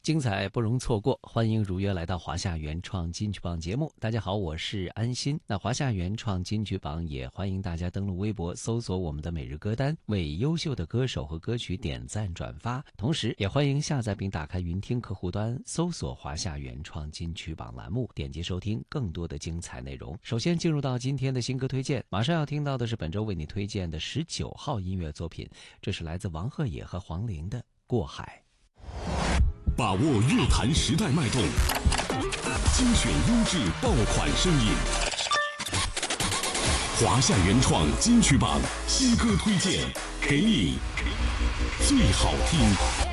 精彩不容错过，欢迎如约来到华夏原创金曲榜节目。大家好，我是安心。那华夏原创金曲榜也欢迎大家登录微博，搜索我们的每日歌单，为优秀的歌手和歌曲点赞转发。同时，也欢迎下载并打开云听客户端，搜索华夏原创金曲榜栏目，点击收听更多的精彩内容。首先进入到今天的新歌推荐，马上要听到的是本周为你推荐的19号音乐作品，这是来自王鹤野和黄龄的《过海》。 把握乐坛时代脉动，精选优质爆款声音。华夏原创金曲榜新歌推荐，给你最好听。